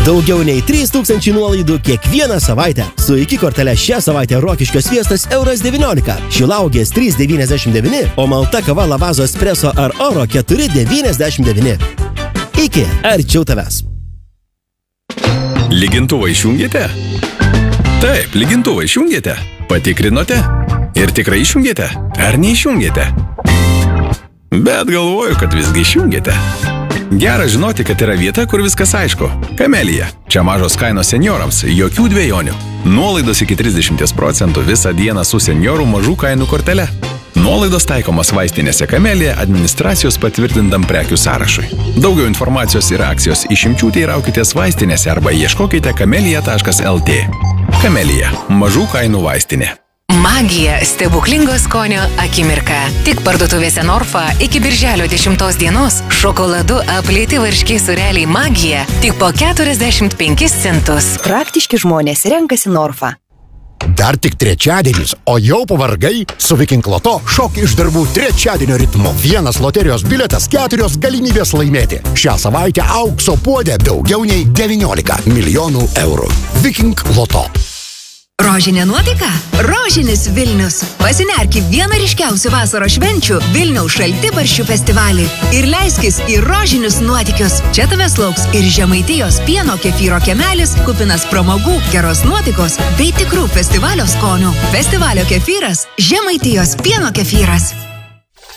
Daugiau nei 3000 nuolaidų kiekvieną savaitę. Su iki kortele šią savaitę Rokiškio sviestas €19, Šilauogės 3,99, o malta kava Lavazo espresso ar oro 4,99. Iki, arčiau tavęs. Lygintuvą išjungėte? Taip, lygintuvą išjungėte. Patikrinote? Ir tikrai išjungėte? Ar neišjungėte? Bet galvoju, kad visgi išjungėte. Gera žinoti, kad yra vieta, kur viskas aišku. Kamelija. Čia mažos kainos seniorams, jokių dvejonių. Nuolaidos iki 30% visą dieną su seniorų mažų kainų kortele. Nuolaidos taikomos vaistinėse Kamelija administracijos patvirtintam prekių sąrašui. Daugiau informacijos ir akcijos išimčių teiraukitės vaistinėse arba ieškokite kamelija.lt. Kamelija – mažų kainų vaistinė. Magija – stebuklingo skonio akimirka. Tik parduotuvėse Norfa iki birželio 10 dienos šokoladu aplėti varškės sūreliai Magija tik po 45 centus. Praktiški žmonės renkasi Norfa. Dar tik trečiadienis, o jau pavargai? Su Viking Loto šok iš darbų trečiadienio ritmu. Vienas loterijos bilietas, 4 galimybės laimėti. Šią savaitę aukso puodė daugiau nei 19 milijonų eurų. Viking Loto. Rožinė nuotaika? Rožinis Vilnius. Pasinerki vieną ryškiausių vasaros švenčių Vilniaus šaltibarščių festivalį ir leiskis į rožinius nuotykius. Čia tavęs lauks ir Žemaitijos pieno kefyro kiemelis, kupinas pramogų, geros nuotaikos bei tikrų festivalio skonių. Festivalio kefyras – Žemaitijos pieno kefyras.